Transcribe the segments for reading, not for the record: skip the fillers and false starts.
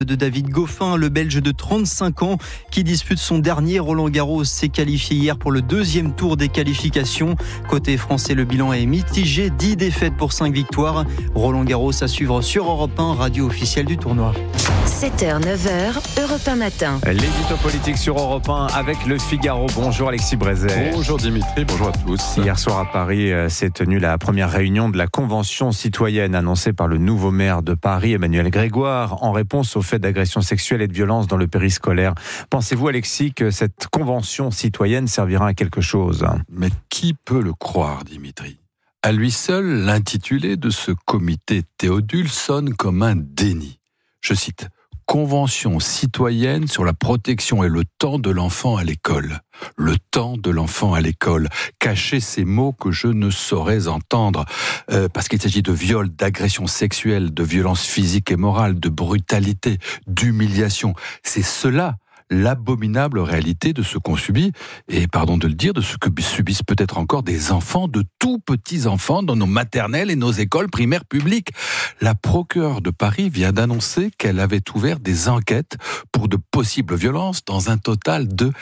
de David Goffin, le Belge de 35 ans qui dispute son dernier Roland-Garros, s'est qualifié hier pour le deuxième tour des qualifications. Côté français, le bilan est mitigé, 10 défaites pour 5 victoires. Roland-Garros à suivre sur Europe 1, radio officielle du tournoi. 7h, 9h, Europe 1 matin. L'édito politique sur Europe 1 avec Le Figaro. Bonjour Alexis Brézet. Bonjour Dimitri, bonjour à tous. Hier soir à Paris s'est tenue la première réunion de la Convention citoyenne annoncée par le nouveau maire de Paris, Emmanuel Grégoire, en réponse aux faits d'agression sexuelle et de violence dans le périscolaire. Pensez-vous, Alexis, que cette Convention citoyenne servira à quelque chose ? Mais qui peut le croire, Dimitri ? À lui seul, l'intitulé de ce comité Théodule sonne comme un déni. Je cite « Convention citoyenne sur la protection et le temps de l'enfant à l'école ». Le temps de l'enfant à l'école. Cachez ces mots que je ne saurais entendre, parce qu'il s'agit de viol, d'agression sexuelle, de violence physique et morale, de brutalité, d'humiliation. C'est cela l'abominable réalité de ce qu'on subit, et pardon de le dire, de ce que subissent peut-être encore des enfants, de tout petits enfants dans nos maternelles et nos écoles primaires publiques. La procureure de Paris vient d'annoncer qu'elle avait ouvert des enquêtes pour de possibles violences dans un total de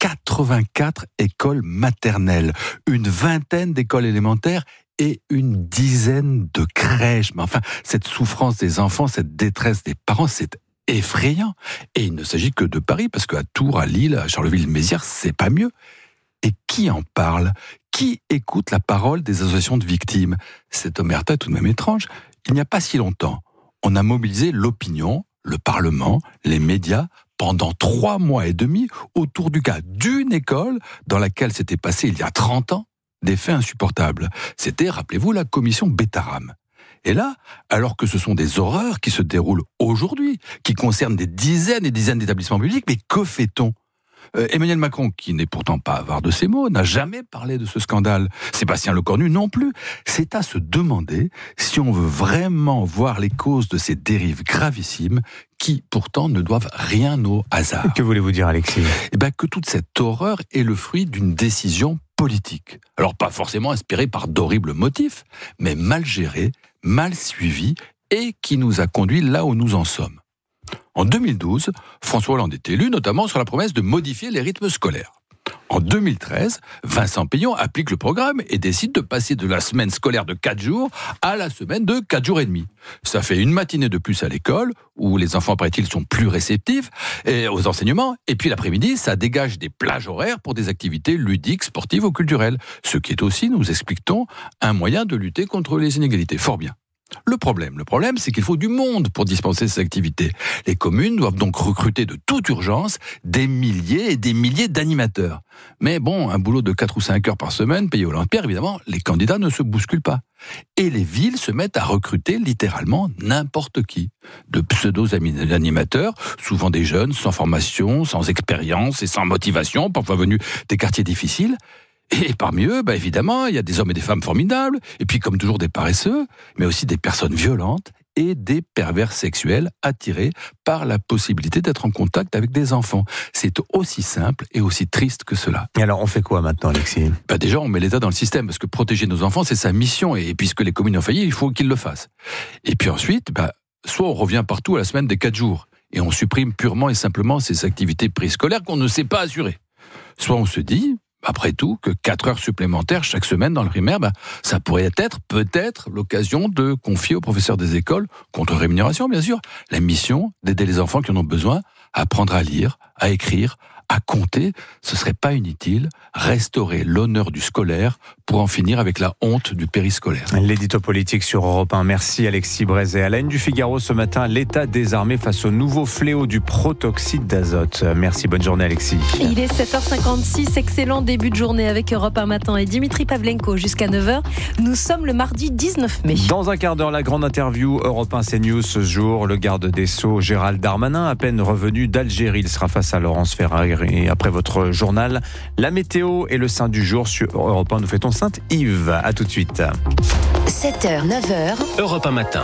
84 écoles maternelles, une vingtaine d'écoles élémentaires et une dizaine de crèches. Mais enfin, cette souffrance des enfants, cette détresse des parents, c'est effrayant. Et il ne s'agit que de Paris, parce qu'à Tours, à Lille, à Charleville-Mézières, c'est pas mieux. Et qui en parle ? Qui écoute la parole des associations de victimes ? Cette omerta est tout de même étrange. Il n'y a pas si longtemps, on a mobilisé l'opinion, le Parlement, les médias, pendant 3 mois et demi, autour du cas d'une école dans laquelle s'était passé, il y a 30 ans, des faits insupportables. C'était, rappelez-vous, la commission Bétaram. Et là, alors que ce sont des horreurs qui se déroulent aujourd'hui, qui concernent des dizaines et dizaines d'établissements publics, mais que fait-on ? Emmanuel Macron, qui n'est pourtant pas avare de ces mots, n'a jamais parlé de ce scandale. Sébastien Lecornu non plus. C'est à se demander si on veut vraiment voir les causes de ces dérives gravissimes qui, pourtant, ne doivent rien au hasard. Que voulez-vous dire, Alexis ? Que toute cette horreur est le fruit d'une décision politique. Alors, pas forcément inspirée par d'horribles motifs, mais mal gérée, mal suivie, et qui nous a conduits là où nous en sommes. En 2012, François Hollande est élu, notamment sur la promesse de modifier les rythmes scolaires. En 2013, Vincent Payon applique le programme et décide de passer de la semaine scolaire de 4 jours à la semaine de 4 jours et demi. Ça fait une matinée de plus à l'école, où les enfants, paraît-il, sont plus réceptifs aux enseignements, et puis l'après-midi, ça dégage des plages horaires pour des activités ludiques, sportives ou culturelles, ce qui est aussi, nous explique-t-on, un moyen de lutter contre les inégalités. Fort bien. Le problème, c'est qu'il faut du monde pour dispenser ces activités. Les communes doivent donc recruter de toute urgence des milliers et des milliers d'animateurs. Mais bon, un boulot de 4 ou 5 heures par semaine, payé au lance-pierre, évidemment, les candidats ne se bousculent pas. Et les villes se mettent à recruter littéralement n'importe qui. De pseudo-animateurs, souvent des jeunes, sans formation, sans expérience et sans motivation, parfois venus des quartiers difficiles. Et parmi eux, évidemment, il y a des hommes et des femmes formidables, et puis comme toujours des paresseux, mais aussi des personnes violentes et des pervers sexuels attirés par la possibilité d'être en contact avec des enfants. C'est aussi simple et aussi triste que cela. Et alors, on fait quoi maintenant, Alexis ? Déjà, on met l'État dans le système, parce que protéger nos enfants, c'est sa mission, et puisque les communes ont failli, il faut qu'ils le fassent. Et puis ensuite, soit on revient partout à la semaine des 4 jours, et on supprime purement et simplement ces activités préscolaires qu'on ne sait pas assurer. Soit on se dit, après tout, que 4 heures supplémentaires chaque semaine dans le primaire, ça pourrait être peut-être l'occasion de confier aux professeurs des écoles, contre rémunération bien sûr, la mission d'aider les enfants qui en ont besoin à apprendre à lire, à écrire, à compter. Ce serait pas inutile, restaurer l'honneur du scolaire pour en finir avec la honte du périscolaire. L'édito politique sur Europe 1. Merci Alexis Brézet. À la une du Figaro ce matin, l'État désarmé face au nouveau fléau du protoxyde d'azote. Merci, bonne journée Alexis. Il est 7h56, excellent début de journée avec Europe 1 matin et Dimitri Pavlenko jusqu'à 9h. Nous sommes le mardi 19 mai. Dans un quart d'heure, la grande interview Europe 1 CNews ce jour. Le garde des Sceaux Gérald Darmanin, à peine revenu d'Algérie, il sera face à Laurence Ferrari. Et après votre journal, la météo et le saint du jour sur Europe 1. Nous fêtons Sainte-Yves. À tout de suite. 7h, 9h. Europe 1 matin.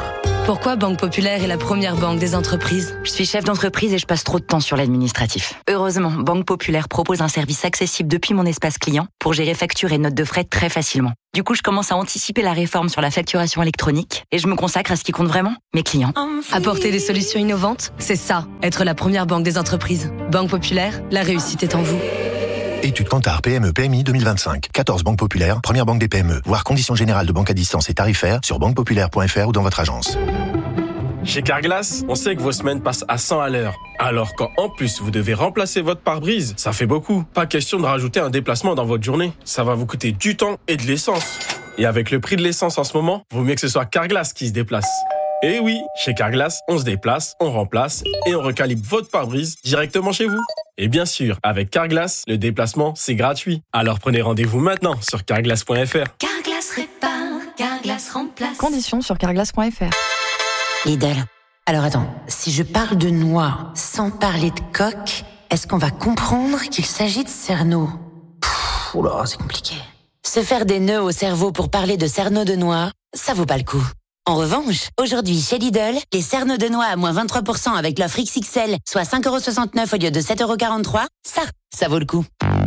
Pourquoi Banque Populaire est la première banque des entreprises? Je suis chef d'entreprise et je passe trop de temps sur l'administratif. Heureusement, Banque Populaire propose un service accessible depuis mon espace client pour gérer factures et notes de frais très facilement. Du coup, je commence à anticiper la réforme sur la facturation électronique et je me consacre à ce qui compte vraiment, mes clients. Apporter des solutions innovantes, c'est ça, être la première banque des entreprises. Banque Populaire, la réussite est en vous. Étude Kantar PME PMI 2025. 14 banques populaires, première banque des PME. Voir conditions générales de banque à distance et tarifaires sur banquepopulaire.fr ou dans votre agence. Chez Carglass, on sait que vos semaines passent à 100 à l'heure. Alors quand en plus vous devez remplacer votre pare-brise, ça fait beaucoup. Pas question de rajouter un déplacement dans votre journée. Ça va vous coûter du temps et de l'essence. Et avec le prix de l'essence en ce moment, vaut mieux que ce soit Carglass qui se déplace. Et oui, chez Carglass, on se déplace, on remplace et on recalibre votre pare-brise directement chez vous. Et bien sûr, avec Carglass, le déplacement, c'est gratuit. Alors prenez rendez-vous maintenant sur carglass.fr. Carglass répare, Carglass remplace. Conditions sur carglass.fr. Lidl. Alors attends, si je parle de noix sans parler de coque, est-ce qu'on va comprendre qu'il s'agit de cerneau? Oula, c'est compliqué. Se faire des nœuds au cerveau pour parler de cerneau de noix, ça vaut pas le coup. En revanche, aujourd'hui chez Lidl, les cerneaux de noix à moins 23% avec l'offre XXL, soit 5,69€ au lieu de 7,43€, ça vaut le coup.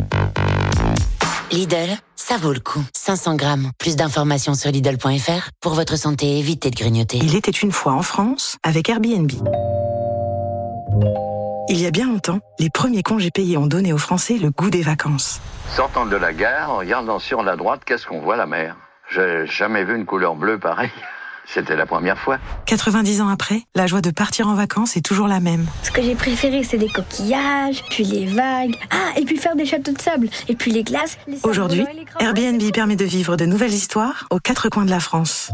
Lidl, ça vaut le coup. 500 grammes. Plus d'informations sur Lidl.fr. Pour votre santé, évitez de grignoter. Il était une fois en France avec Airbnb. Il y a bien longtemps, les premiers congés payés ont donné aux Français le goût des vacances. Sortant de la gare, en regardant sur la droite, qu'est-ce qu'on voit? La mer. J'ai jamais vu une couleur bleue pareille. C'était la première fois. 90 ans après, la joie de partir en vacances est toujours la même. Ce que j'ai préféré, c'est les coquillages, puis les vagues. Et puis faire des châteaux de sable. Et puis les glaces. Aujourd'hui, Airbnb permet de vivre de nouvelles histoires aux 4 coins de la France.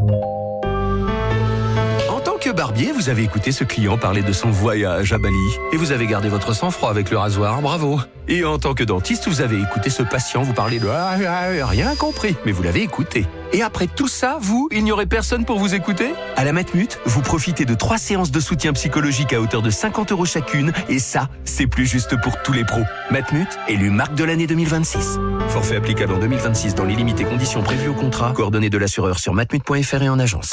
En tant que barbier, vous avez écouté ce client parler de son voyage à Bali. Et vous avez gardé votre sang-froid avec le rasoir, bravo. Et en tant que dentiste, vous avez écouté ce patient vous parler de rien compris, mais vous l'avez écouté. Et après tout ça, il n'y aurait personne pour vous écouter? À la Matmut, vous profitez de 3 séances de soutien psychologique à hauteur de 50€ chacune, et ça, c'est plus juste pour tous les pros. Matmut, élu marque de l'année 2026. Forfait applicable en 2026 dans les limites et conditions prévues au contrat. Coordonnées de l'assureur sur matmut.fr et en agence.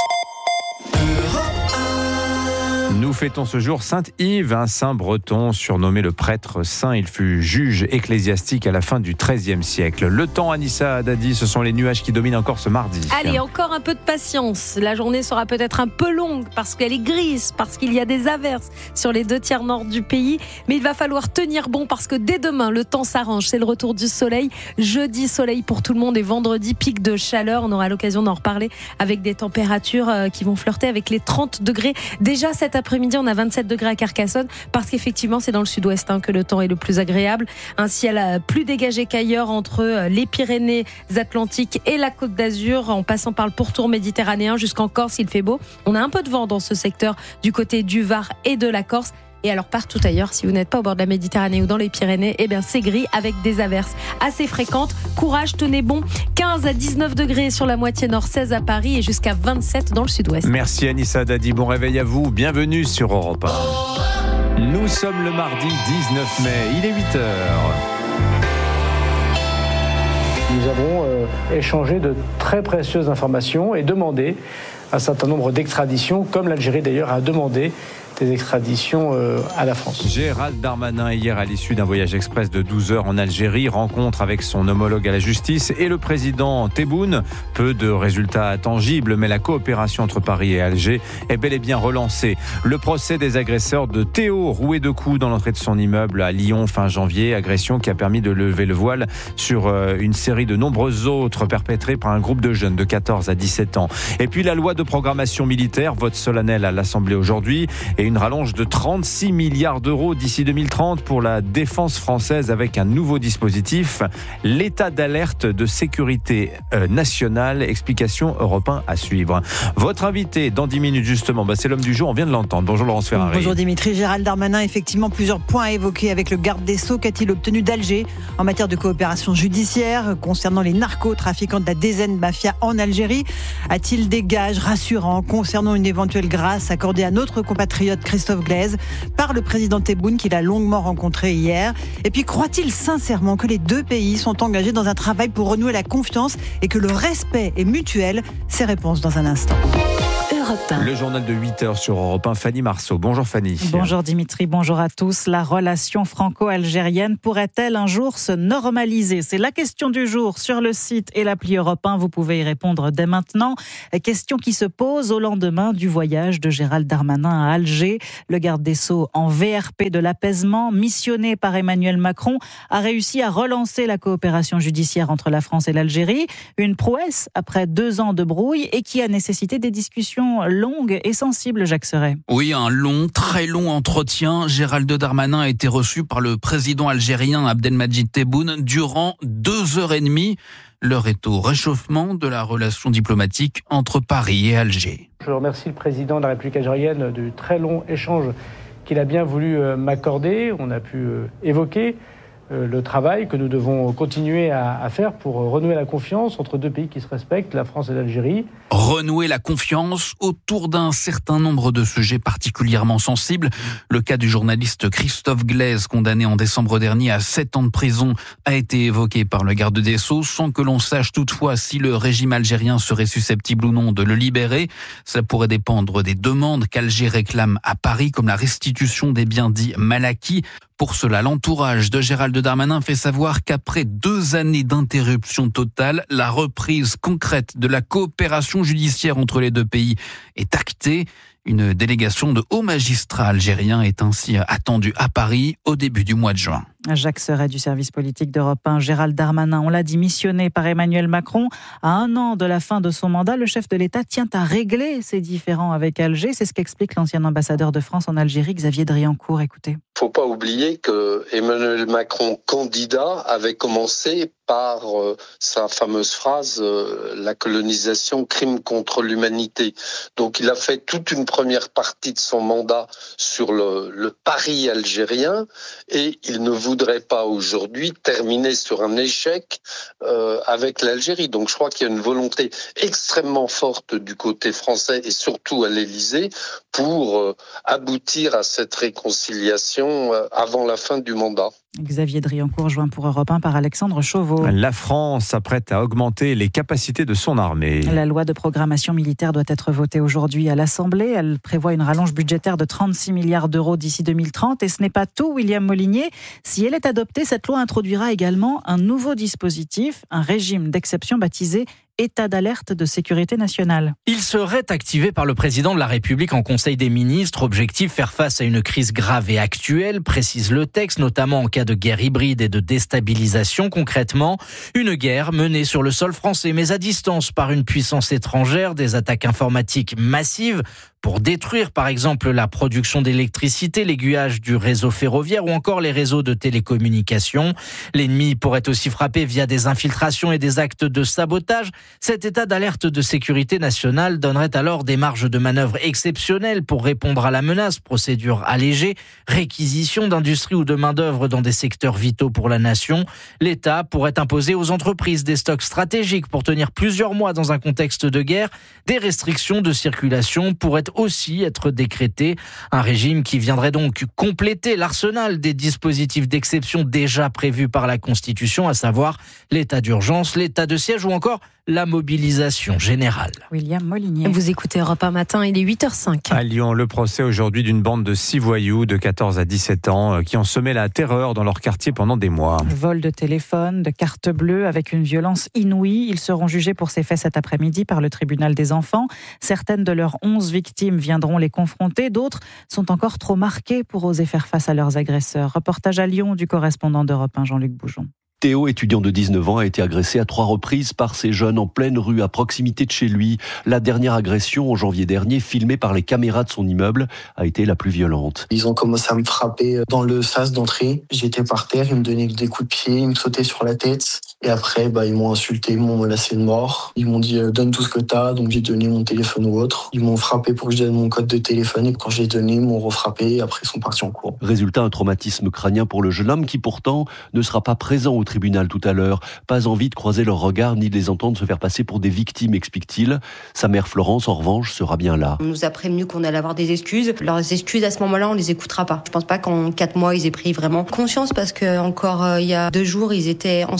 Nous fêtons ce jour Saint-Yves, un saint breton surnommé le prêtre saint. Il fut juge ecclésiastique à la fin du XIIIe siècle. Le temps, Anissa Dadi, ce sont les nuages qui dominent encore ce mardi. Allez, encore un peu de patience. La journée sera peut-être un peu longue parce qu'elle est grise, parce qu'il y a des averses sur les 2 tiers nord du pays. Mais il va falloir tenir bon parce que dès demain, le temps s'arrange. C'est le retour du soleil. Jeudi, soleil pour tout le monde et vendredi, pic de chaleur. On aura l'occasion d'en reparler avec des températures qui vont flirter avec les 30 degrés. Déjà cet après-midi, on a 27 degrés à Carcassonne parce qu'effectivement, c'est dans le sud-ouest que le temps est le plus agréable. Un ciel plus dégagé qu'ailleurs entre les Pyrénées-Atlantiques et la Côte d'Azur, en passant par le pourtour méditerranéen jusqu'en Corse, il fait beau. On a un peu de vent dans ce secteur du côté du Var et de la Corse. Et alors partout ailleurs, si vous n'êtes pas au bord de la Méditerranée ou dans les Pyrénées, c'est gris avec des averses assez fréquentes. Courage, tenez bon. 15 à 19 degrés sur la moitié nord, 16 à Paris et jusqu'à 27 dans le sud-ouest. Merci Anissa Dadi, bon réveil à vous. Bienvenue sur Europe 1. Nous sommes le mardi 19 mai, il est 8h. Nous avons échangé de très précieuses informations et demandé un certain nombre d'extraditions, comme l'Algérie d'ailleurs a demandé des extraditions à la France. Gérald Darmanin, hier à l'issue d'un voyage express de 12 heures en Algérie, rencontre avec son homologue à la justice et le président Tebboune. Peu de résultats tangibles, mais la coopération entre Paris et Alger est bel et bien relancée. Le procès des agresseurs de Théo, roué de coups dans l'entrée de son immeuble à Lyon fin janvier, agression qui a permis de lever le voile sur une série de nombreuses autres perpétrées par un groupe de jeunes de 14 à 17 ans. Et puis la loi de programmation militaire, vote solennel à l'Assemblée aujourd'hui, et une rallonge de 36 milliards d'euros d'ici 2030 pour la défense française avec un nouveau dispositif, l'état d'alerte de sécurité nationale. Explication Europe 1 à suivre. Votre invité dans 10 minutes justement, c'est l'homme du jour, on vient de l'entendre. Bonjour Laurence Ferrari. Bonjour Dimitri. Gérald Darmanin, effectivement plusieurs points à évoquer avec le garde des Sceaux. Qu'a-t-il obtenu d'Alger en matière de coopération judiciaire concernant les narcotrafiquants de la DZ Mafia en Algérie? A-t-il des gages rassurants concernant une éventuelle grâce accordée à notre compatriote Christophe Glaise par le président Tebboune qu'il a longuement rencontré hier? Et puis croit-il sincèrement que les deux pays sont engagés dans un travail pour renouer la confiance et que le respect est mutuel? Ces réponses dans un instant. Europe 1. Le journal de 8h sur Europe 1, Fanny Marceau. Bonjour Fanny. Bonjour Dimitri, bonjour à tous. La relation franco-algérienne pourrait-elle un jour se normaliser ? C'est la question du jour sur le site et l'appli Europe 1. Vous pouvez y répondre dès maintenant. Question qui se pose au lendemain du voyage de Gérald Darmanin à Alger. Le garde des Sceaux, en VRP de l'apaisement, missionné par Emmanuel Macron, a réussi à relancer la coopération judiciaire entre la France et l'Algérie. Une prouesse après 2 ans de brouille et qui a nécessité des discussions longues et sensibles, Jacques Serret. Oui, un long, très long entretien. Gérald Darmanin a été reçu par le président algérien Abdelmadjid Tebboune durant 2h30. L'heure est au réchauffement de la relation diplomatique entre Paris et Alger. Je remercie le président de la République algérienne du très long échange qu'il a bien voulu m'accorder. On a pu évoquer le travail que nous devons continuer à faire pour renouer la confiance entre 2 pays qui se respectent, la France et l'Algérie. Renouer la confiance autour d'un certain nombre de sujets particulièrement sensibles. Le cas du journaliste Christophe Glaise, condamné en décembre dernier à 7 ans de prison, a été évoqué par le garde des Sceaux, sans que l'on sache toutefois si le régime algérien serait susceptible ou non de le libérer. Ça pourrait dépendre des demandes qu'Alger réclame à Paris, comme la restitution des biens dits mal acquis. Pour cela, l'entourage de Gérald Darmanin fait savoir qu'après 2 années d'interruption totale, la reprise concrète de la coopération judiciaire entre les 2 pays est actée. Une délégation de hauts magistrats algériens est ainsi attendue à Paris au début du mois de juin. Jacques Serret du service politique d'Europe 1. Gérald Darmanin, on l'a dit, missionné par Emmanuel Macron. À 1 an de la fin de son mandat, le chef de l'État tient à régler ses différends avec Alger. C'est ce qu'explique l'ancien ambassadeur de France en Algérie, Xavier Driancourt. Écoutez. Il ne faut pas oublier que Emmanuel Macron, candidat, avait commencé par sa fameuse phrase « la colonisation, crime contre l'humanité ». Donc il a fait toute une première partie de son mandat sur le pari algérien et il ne voudrait pas aujourd'hui terminer sur un échec avec l'Algérie. Donc je crois qu'il y a une volonté extrêmement forte du côté français et surtout à l'Élysée pour aboutir à cette réconciliation avant la fin du mandat. Xavier Driancourt, joint pour Europe 1 par Alexandre Chauveau. La France s'apprête à augmenter les capacités de son armée. La loi de programmation militaire doit être votée aujourd'hui à l'Assemblée. Elle prévoit une rallonge budgétaire de 36 milliards d'euros d'ici 2030. Et ce n'est pas tout, William Molinier. Si elle est adoptée, cette loi introduira également un nouveau dispositif, un régime d'exception baptisé état d'alerte de sécurité nationale. Il serait activé par le président de la République en Conseil des ministres. Objectif, faire face à une crise grave et actuelle, précise le texte, notamment en cas de guerre hybride et de déstabilisation. Concrètement, une guerre menée sur le sol français, mais à distance par une puissance étrangère, des attaques informatiques massives pour détruire par exemple la production d'électricité, l'aiguillage du réseau ferroviaire ou encore les réseaux de télécommunications. L'ennemi pourrait aussi frapper via des infiltrations et des actes de sabotage. Cet état d'alerte de sécurité nationale donnerait alors des marges de manœuvre exceptionnelles pour répondre à la menace, procédure allégée, réquisition d'industrie ou de main-d'œuvre dans des secteurs vitaux pour la nation. L'État pourrait imposer aux entreprises des stocks stratégiques pour tenir plusieurs mois dans un contexte de guerre. Des restrictions de circulation pourraient aussi être décrétées. Un régime qui viendrait donc compléter l'arsenal des dispositifs d'exception déjà prévus par la Constitution, à savoir l'état d'urgence, l'état de siège ou encore la mobilisation générale. William Molinier. Vous écoutez Europe 1 matin, il est 8h05. À Lyon, le procès aujourd'hui d'une bande de 6 voyous de 14 à 17 ans qui ont semé la terreur dans leur quartier pendant des mois. Vol de téléphone, de carte bleue avec une violence inouïe. Ils seront jugés pour ces faits cet après-midi par le tribunal des enfants. Certaines de leurs 11 victimes viendront les confronter. D'autres sont encore trop marquées pour oser faire face à leurs agresseurs. Reportage à Lyon du correspondant d'Europe 1, Jean-Luc Boujon. Théo, étudiant de 19 ans, a été agressé à 3 reprises par ces jeunes en pleine rue à proximité de chez lui. La dernière agression, en janvier dernier, filmée par les caméras de son immeuble, a été la plus violente. Ils ont commencé à me frapper dans le sas d'entrée. J'étais par terre, ils me donnaient des coups de pied, ils me sautaient sur la tête. Et après, ils m'ont insulté, ils m'ont menacé de mort. Ils m'ont dit « donne tout ce que t'as », donc j'ai donné mon téléphone ou autre. Ils m'ont frappé pour que je donne mon code de téléphone et quand j'ai donné, ils m'ont refrappé et après ils sont partis en cours. Résultat, un traumatisme crânien pour le jeune homme qui pourtant ne sera pas présent au tribunal tout à l'heure. Pas envie de croiser leurs regards ni de les entendre se faire passer pour des victimes, explique-t-il. Sa mère Florence, en revanche, sera bien là. On nous a prévenu qu'on allait avoir des excuses. Leurs excuses, à ce moment-là, on les écoutera pas. Je pense pas qu'en 4 mois, ils aient pris vraiment conscience parce que encore il y a 2 jours, ils étaient ensemble dans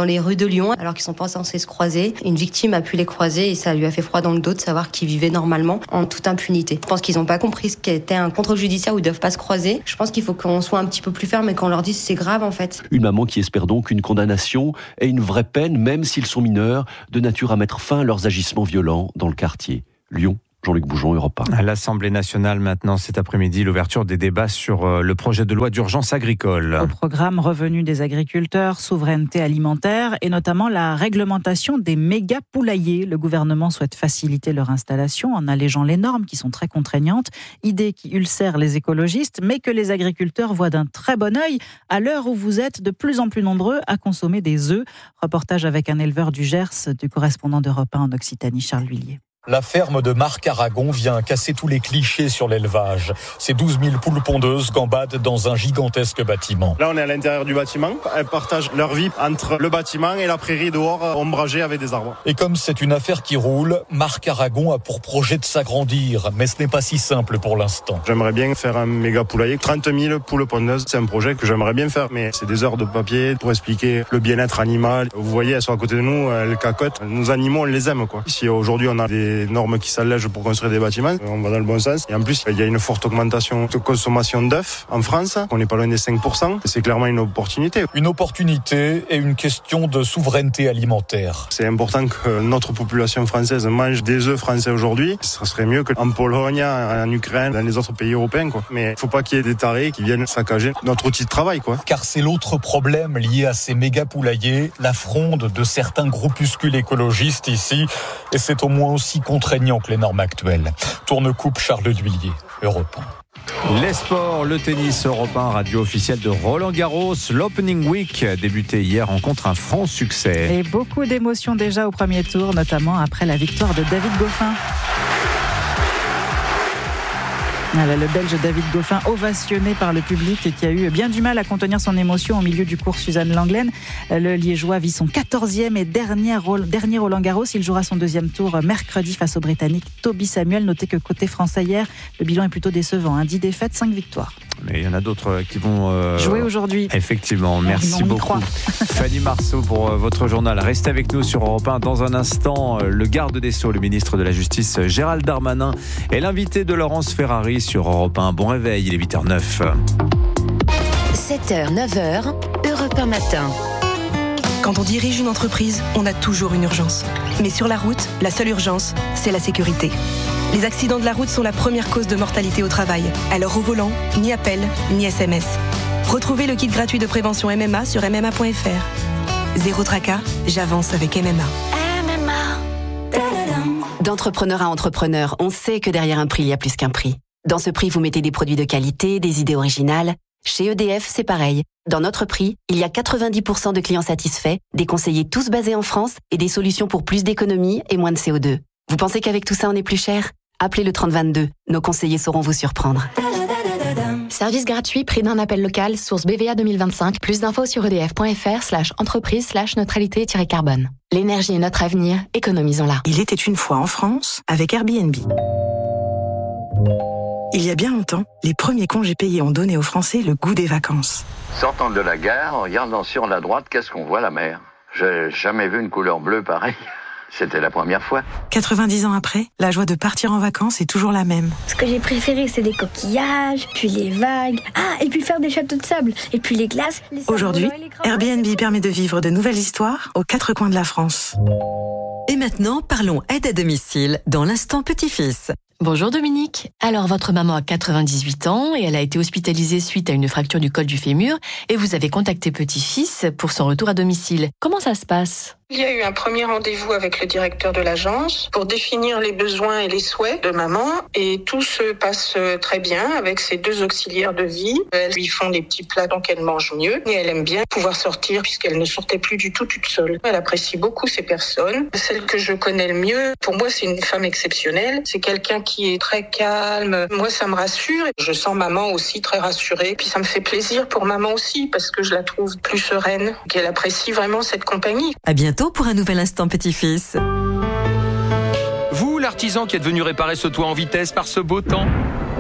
dans les rues de Lyon alors qu'ils sont pas censés se croiser. Une victime a pu les croiser et ça lui a fait froid dans le dos de savoir qu'ils vivaient normalement en toute impunité. Je pense qu'ils n'ont pas compris ce qu'était un contrôle judiciaire où ils doivent pas se croiser. Je pense qu'il faut qu'on soit un petit peu plus ferme et qu'on leur dise c'est grave en fait. Une maman qui espère donc une condamnation et une vraie peine, même s'ils sont mineurs, de nature à mettre fin à leurs agissements violents dans le quartier. Lyon, Jean-Luc Bougeon, Europe 1. À l'Assemblée nationale, maintenant, cet après-midi, l'ouverture des débats sur le projet de loi d'urgence agricole. Au programme revenus des agriculteurs, souveraineté alimentaire et notamment la réglementation des méga poulaillers. Le gouvernement souhaite faciliter leur installation en allégeant les normes qui sont très contraignantes. Idée qui ulcère les écologistes, mais que les agriculteurs voient d'un très bon œil à l'heure où vous êtes de plus en plus nombreux à consommer des œufs. Reportage avec un éleveur du Gers, du correspondant d'Europe 1 en Occitanie, Charles Huillier. La ferme de Marc Aragon vient casser tous les clichés sur l'élevage. Ces 12 000 poules pondeuses gambadent dans un gigantesque bâtiment. Là, on est à l'intérieur du bâtiment. Elles partagent leur vie entre le bâtiment et la prairie dehors, ombragée avec des arbres. Et comme c'est une affaire qui roule, Marc Aragon a pour projet de s'agrandir. Mais ce n'est pas si simple pour l'instant. J'aimerais bien faire un méga poulailler. 30 000 poules pondeuses, c'est un projet que j'aimerais bien faire. Mais c'est des heures de papier pour expliquer le bien-être animal. Vous voyez, elles sont à côté de nous, elles cacotent. Nos animaux, on les aime, quoi. Si aujourd'hui, on a des normes qui s'allègent pour construire des bâtiments, on va dans le bon sens. Et en plus, il y a une forte augmentation de consommation d'œufs en France. On n'est pas loin des 5%. C'est clairement une opportunité. Une opportunité et une question de souveraineté alimentaire. C'est important que notre population française mange des œufs français aujourd'hui. Ce serait mieux qu'en Pologne, en Ukraine, dans les autres pays européens, quoi. Mais il ne faut pas qu'il y ait des tarés qui viennent saccager notre outil de travail, quoi. Car c'est l'autre problème lié à ces méga poulaillers, la fronde de certains groupuscules écologistes ici. Et c'est au moins aussi contraignant que les normes actuelles. Tourne-coupe Charles Duillier, Europe 1. Les sports, le tennis, Europe 1, radio officielle de Roland Garros. L'Opening Week débuté hier rencontre un franc succès. Et beaucoup d'émotions déjà au premier tour, notamment après la victoire de David Goffin. Le Belge David Goffin ovationné par le public et qui a eu bien du mal à contenir son émotion au milieu du cours Suzanne Lenglen. Le Liégeois vit son 14e et dernier Roland Garros. Il jouera son deuxième tour mercredi face au Britannique Toby Samuel. Notez que côté français hier, le bilan est plutôt décevant. 10 défaites, 5 victoires. Mais il y en a d'autres qui vont jouer aujourd'hui. Effectivement, merci beaucoup. Fanny Marceau pour votre journal. Restez avec nous sur Europe 1. Dans un instant, le garde des Sceaux, le ministre de la Justice Gérald Darmanin est l'invité de Laurence Ferrari sur Europe 1. Bon réveil, il est 8h09. 7h, 9h, Europe 1 matin. Quand on dirige une entreprise, on a toujours une urgence. Mais sur la route, la seule urgence, c'est la sécurité. Les accidents de la route sont la première cause de mortalité au travail. Alors au volant, ni appel, ni SMS. Retrouvez le kit gratuit de prévention MMA sur MMA.fr. Zéro tracas, j'avance avec MMA. D'entrepreneur à entrepreneur, on sait que derrière un prix, il y a plus qu'un prix. Dans ce prix, vous mettez des produits de qualité, des idées originales. Chez EDF, c'est pareil. Dans notre prix, il y a 90% de clients satisfaits, des conseillers tous basés en France et des solutions pour plus d'économies et moins de CO2. Vous pensez qu'avec tout ça, on est plus cher ? Appelez le 3022. Nos conseillers sauront vous surprendre. Service gratuit, prix d'un appel local, source BVA 2025. Plus d'infos sur edf.fr/entreprise/neutralité-carbone. L'énergie est notre avenir, économisons-la. Il était une fois en France avec Airbnb. Il y a bien longtemps, les premiers congés payés ont donné aux Français le goût des vacances. Sortant de la gare, en regardant sur la droite, qu'est-ce qu'on voit, la mer? J'ai jamais vu une couleur bleue pareille. C'était la première fois. 90 ans après, la joie de partir en vacances est toujours la même. Ce que j'ai préféré, c'est les coquillages, puis les vagues. Et puis faire des châteaux de sable. Et puis les glaces. Aujourd'hui, Airbnb permet de vivre de nouvelles histoires aux quatre coins de la France. Et maintenant, parlons aide à domicile dans l'instant petit-fils. Bonjour Dominique. Alors votre maman a 98 ans et elle a été hospitalisée suite à une fracture du col du fémur et vous avez contacté petit-fils pour son retour à domicile. Comment ça se passe ? Il y a eu un premier rendez-vous avec le directeur de l'agence pour définir les besoins et les souhaits de maman et tout se passe très bien avec ses deux auxiliaires de vie. Elles lui font des petits plats donc elle mange mieux et elle aime bien pouvoir sortir puisqu'elle ne sortait plus du tout toute seule. Elle apprécie beaucoup ces personnes. Celle que je connais le mieux, pour moi c'est une femme exceptionnelle. C'est quelqu'un qui est très calme. Moi ça me rassure. Je sens maman aussi très rassurée. Puis ça me fait plaisir pour maman aussi parce que je la trouve plus sereine, qu'elle apprécie vraiment cette compagnie. À bientôt pour un nouvel instant petit-fils. Vous, l'artisan qui est venu réparer ce toit en vitesse par ce beau temps,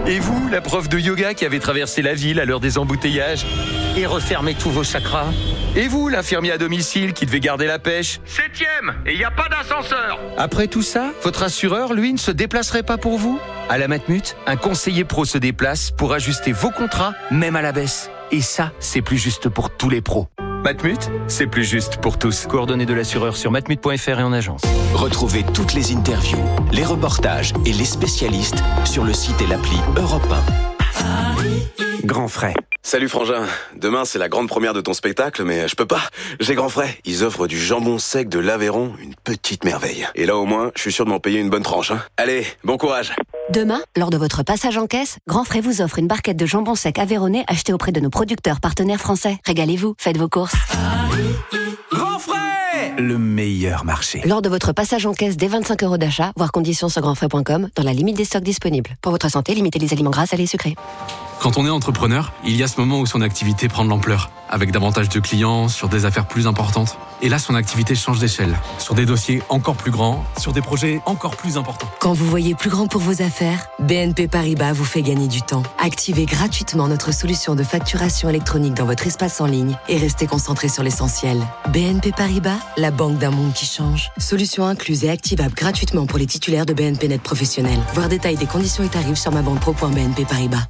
Et vous, la prof de yoga qui avait traversé la ville à l'heure des embouteillages et refermé tous vos chakras? Et vous, l'infirmier à domicile qui devait garder la pêche? 7e, et il n'y a pas d'ascenseur. Après tout ça, votre assureur, lui, ne se déplacerait pas pour vous? À la Matmut, un conseiller pro se déplace pour ajuster vos contrats, même à la baisse. Et ça, c'est plus juste pour tous les pros. Matmut, c'est plus juste pour tous. Coordonnées de l'assureur sur matmut.fr et en agence. Retrouvez toutes les interviews, les reportages et les spécialistes sur le site et l'appli Europe 1. Grand frais. Salut Frangin, demain c'est la grande première de ton spectacle, mais je peux pas, j'ai grand frais. Ils offrent du jambon sec de l'Aveyron, une petite merveille. Et là au moins, je suis sûr de m'en payer une bonne tranche. Allez, bon courage. Demain, lors de votre passage en caisse, Grand Frais vous offre une barquette de jambon sec aveyronnais achetée auprès de nos producteurs partenaires français. Régalez-vous, faites vos courses. Grand frais, le meilleur marché. Lors de votre passage en caisse dès 25 € d'achat, voir conditions sur grandfrais.com, dans la limite des stocks disponibles. Pour votre santé, limitez les aliments gras, salés et sucrés. Quand on est entrepreneur, il y a ce moment où son activité prend de l'ampleur, avec davantage de clients, sur des affaires plus importantes. Et là, son activité change d'échelle, sur des dossiers encore plus grands, sur des projets encore plus importants. Quand vous voyez plus grand pour vos affaires, BNP Paribas vous fait gagner du temps. Activez gratuitement notre solution de facturation électronique dans votre espace en ligne et restez concentré sur l'essentiel. BNP Paribas, la banque d'un monde qui change. Solution incluse et activable gratuitement pour les titulaires de BNP Net Professionnel. Voir détail des conditions et tarifs sur mabanpro.bnp Paribas.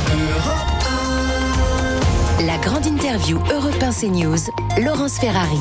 La grande interview Europe 1 CNews, Laurence Ferrari.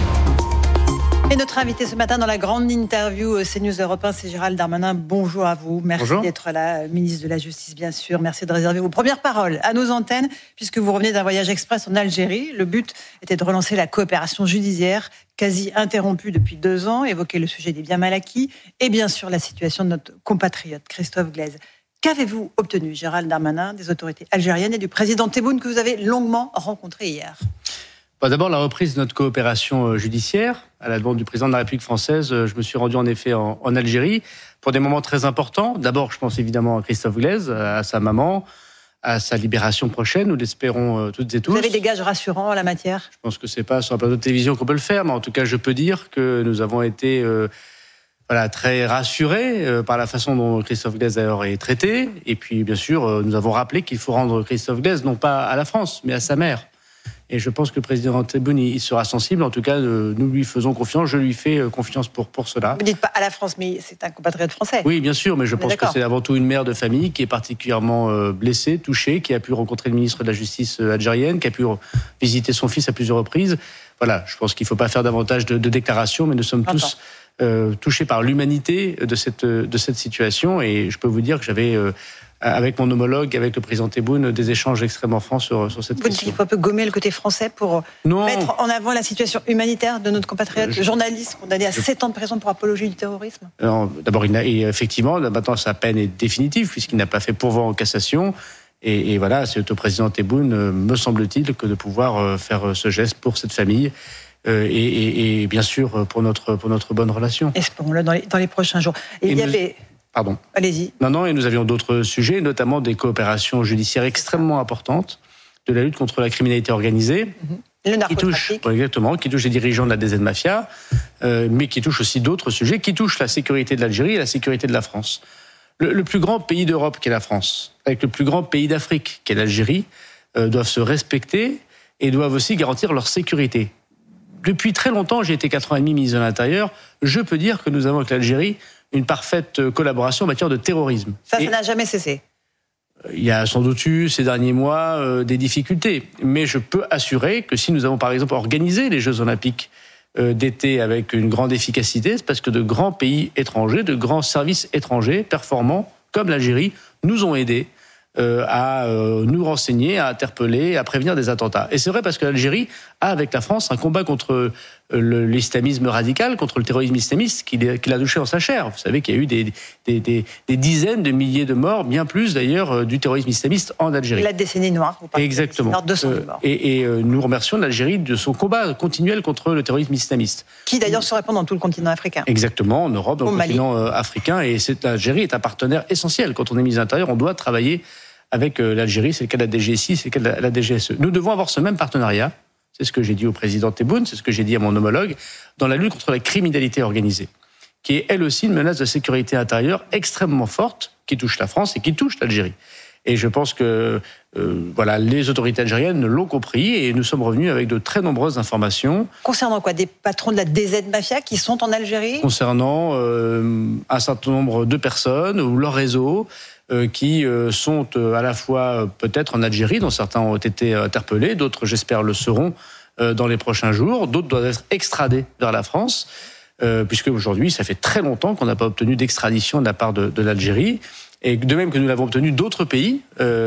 Et notre invité ce matin dans la grande interview CNews Europe 1, c'est Gérald Darmanin. Bonjour à vous. Merci d'être là, ministre de la Justice, bien sûr. Merci de réserver vos premières paroles à nos antennes, puisque vous revenez d'un voyage express en Algérie. Le but était de relancer la coopération judiciaire, quasi interrompue depuis 2 ans, évoquer le sujet des biens mal acquis et bien sûr la situation de notre compatriote Christophe Glaise. Qu'avez-vous obtenu, Gérald Darmanin, des autorités algériennes et du président Tebboune que vous avez longuement rencontré hier? D'abord, la reprise de notre coopération judiciaire. À la demande du président de la République française, je me suis rendu en effet en Algérie pour des moments très importants. D'abord, je pense évidemment à Christophe Glaise, à sa maman, à sa libération prochaine, nous l'espérons toutes et tous. Vous avez des gages rassurants en la matière? Je pense que c'est pas sur un plateau de télévision qu'on peut le faire, mais en tout cas, je peux dire que nous avons été très rassurés par la façon dont Christophe Glaise d'ailleurs est traité. Et puis, bien sûr, nous avons rappelé qu'il faut rendre Christophe Glaise non pas à la France, mais à sa mère. Et je pense que le président Tebboune il sera sensible. En tout cas, nous lui faisons confiance. Je lui fais confiance pour cela. Vous ne dites pas à la France, mais c'est un compatriote français. Oui, bien sûr, mais je pense que c'est avant tout une mère de famille qui est particulièrement blessée, touchée, qui a pu rencontrer le ministre de la Justice algérienne, qui a pu visiter son fils à plusieurs reprises. Voilà, je pense qu'il ne faut pas faire davantage de déclarations, mais nous sommes tous touchés par l'humanité de cette situation. Et je peux vous dire que j'avais, avec mon homologue, avec le président Tebboune, des échanges extrêmement francs sur cette question. Vous dites qu'il faut un peu gommer le côté français pour mettre en avant la situation humanitaire de notre compatriote, le journaliste condamné à 7 ans de prison pour apologie du terrorisme? D'abord, effectivement, maintenant sa peine est définitive puisqu'il n'a pas fait pourvoi en cassation. Et voilà, c'est au président Tebboune, me semble-t-il, que de pouvoir faire ce geste pour cette famille. Et bien sûr pour notre bonne relation. Espérons-le dans les prochains jours. Et il y avait... Pardon. Allez-y. Non, et nous avions d'autres sujets, notamment des coopérations judiciaires extrêmement importantes, de la lutte contre la criminalité organisée. Le narcotrafic. Qui touche les dirigeants de la DZ Mafia, mais qui touche aussi d'autres sujets, qui touchent la sécurité de l'Algérie et la sécurité de la France. Le plus grand pays d'Europe, qui est la France, avec le plus grand pays d'Afrique, qui est l'Algérie, doivent se respecter et doivent aussi garantir leur sécurité. Depuis très longtemps, j'ai été 4 ans et demi ministre de l'Intérieur, je peux dire que nous avons avec l'Algérie une parfaite collaboration en matière de terrorisme. Ça n'a jamais cessé. Il y a sans doute eu ces derniers mois des difficultés, mais je peux assurer que si nous avons par exemple organisé les Jeux Olympiques d'été avec une grande efficacité, c'est parce que de grands pays étrangers, de grands services étrangers performants, comme l'Algérie, nous ont aidés à nous renseigner, à interpeller, à prévenir des attentats. Et c'est vrai parce que l'Algérie a avec la France un combat contre l'islamisme radical, contre le terrorisme islamiste qu'il a touché en sa chair. Vous savez qu'il y a eu des dizaines de milliers de morts, bien plus d'ailleurs, du terrorisme islamiste en Algérie. La décennie noire, vous parlez. Exactement. 200 000 morts. Et nous remercions l'Algérie de son combat continuel contre le terrorisme islamiste. Qui d'ailleurs se répand dans tout le continent africain. Exactement, en Europe, dans le continent africain. Et l'Algérie est un partenaire essentiel. Quand on est ministre de l'Intérieur, on doit travailler avec l'Algérie, c'est le cas de la DGSI, c'est le cas de la DGSE. Nous devons avoir ce même partenariat, c'est ce que j'ai dit au président Tebboune, c'est ce que j'ai dit à mon homologue, dans la lutte contre la criminalité organisée, qui est elle aussi une menace de sécurité intérieure extrêmement forte, qui touche la France et qui touche l'Algérie. Et je pense que les autorités algériennes l'ont compris et nous sommes revenus avec de très nombreuses informations. Concernant quoi ? Des patrons de la DZ Mafia qui sont en Algérie ? Concernant un certain nombre de personnes ou leur réseau qui sont à la fois peut-être en Algérie, dont certains ont été interpellés, d'autres j'espère le seront dans les prochains jours, d'autres doivent être extradés vers la France, puisque aujourd'hui ça fait très longtemps qu'on n'a pas obtenu d'extradition de la part de l'Algérie. Et de même que nous l'avons obtenu d'autres pays,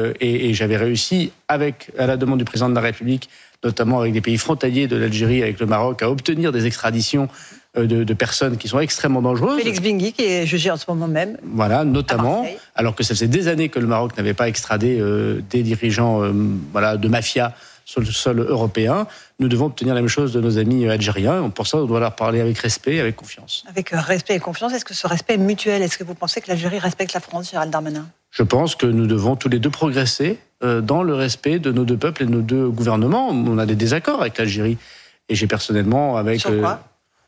et j'avais réussi, à la demande du président de la République, notamment avec des pays frontaliers de l'Algérie, avec le Maroc, à obtenir des extraditions de personnes qui sont extrêmement dangereuses. Félix Bingui, qui est jugé en ce moment même. Voilà, notamment, alors que ça faisait des années que le Maroc n'avait pas extradé des dirigeants de mafia sur le sol européen. Nous devons obtenir la même chose de nos amis algériens. Pour ça, on doit leur parler avec respect, avec confiance. Avec respect et confiance, est-ce que ce respect est mutuel ? Est-ce que vous pensez que l'Algérie respecte la France, Gérald Darmanin ? Je pense que nous devons tous les deux progresser dans le respect de nos deux peuples et de nos deux gouvernements. On a des désaccords avec l'Algérie. Et j'ai personnellement avec... Sur quoi ?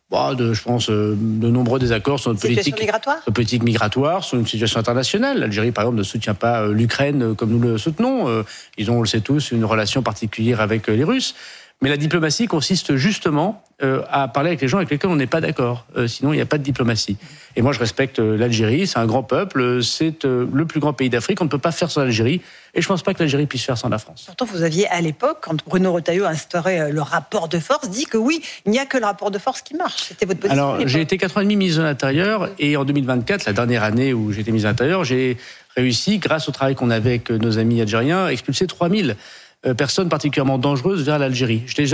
Je pense de nombreux désaccords sur notre politique migratoire, sur une situation internationale. L'Algérie, par exemple, ne soutient pas l'Ukraine comme nous le soutenons. Ils ont, on le sait tous, une relation particulière avec les Russes. Mais la diplomatie consiste justement à parler avec les gens avec lesquels on n'est pas d'accord. Sinon, il n'y a pas de diplomatie. Et moi, je respecte l'Algérie. C'est un grand peuple. C'est le plus grand pays d'Afrique. On ne peut pas faire sans l'Algérie. Et je ne pense pas que l'Algérie puisse faire sans la France. Pourtant, vous aviez, à l'époque, quand Bruno Retailleau a instauré le rapport de force, dit que oui, il n'y a que le rapport de force qui marche. C'était votre position. Alors, j'ai été 4 ans et demi ministre de l'Intérieur. Et en 2024, la dernière année où j'étais ministre de l'Intérieur, j'ai réussi, grâce au travail qu'on avait avec nos amis algériens, à expulser 3000 personnes particulièrement dangereuses vers l'Algérie. J'ai